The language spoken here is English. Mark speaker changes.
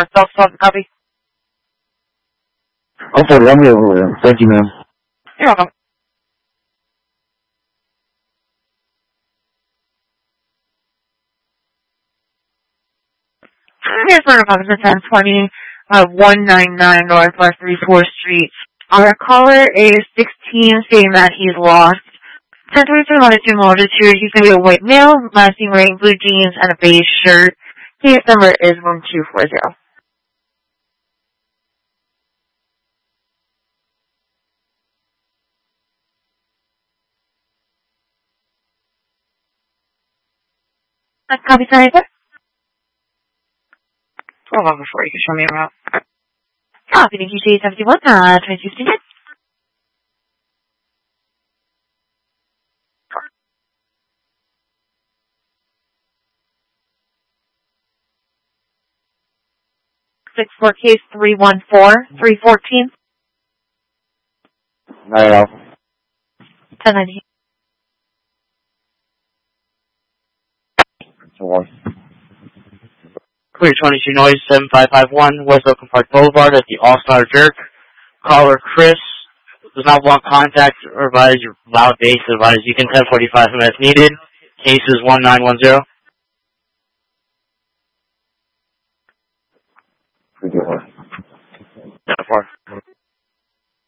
Speaker 1: self-solve copy?
Speaker 2: I'll put it. I'm here with him. Thank you, ma'am.
Speaker 1: You're welcome. Here's for officer 1020, 199 Northwest 34th Street. Our caller is 16, saying that he's lost. 1022 longitude altitude. He's going to be a white male, last name wearing blue jeans and a beige shirt. Case number is 1240. Copy, sorry, sir. Hold on before you can show me around. Copy, thank you, J71, 22 students. For case 314-314. 1090.
Speaker 3: Clear 22 noise 7551 West Oakland Park Boulevard at the All-Star Jerk. Caller Chris does not want contact or advise your loud bass advise. You can 1045 him as needed. Case is 1910. 10-4.